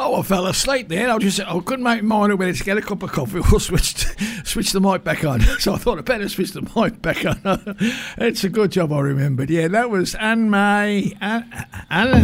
I fell asleep then. I couldn't make my mind up whether to get a cup of coffee or switch the mic back on. So I thought I'd better switch the mic back on. It's a good job I remembered. Yeah, that was Anne May. Anne